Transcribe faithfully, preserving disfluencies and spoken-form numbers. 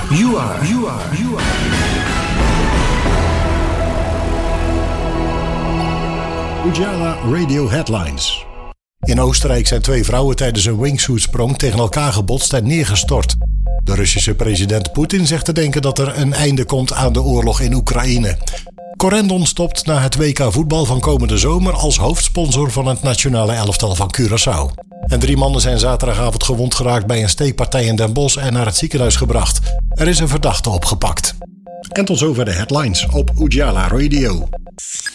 You are, you are, you are. Ujala Radio Headlines. In Oostenrijk zijn twee vrouwen tijdens een wingsuitsprong tegen elkaar gebotst en neergestort. De Russische president Poetin zegt te denken dat er een einde komt aan de oorlog in Oekraïne. Corendon stopt na het W K voetbal van komende zomer als hoofdsponsor van het nationale elftal van Curaçao. En drie mannen zijn zaterdagavond gewond geraakt bij een steekpartij in Den Bosch en naar het ziekenhuis gebracht. Er is een verdachte opgepakt. En tot zover de headlines op Ujala Radio.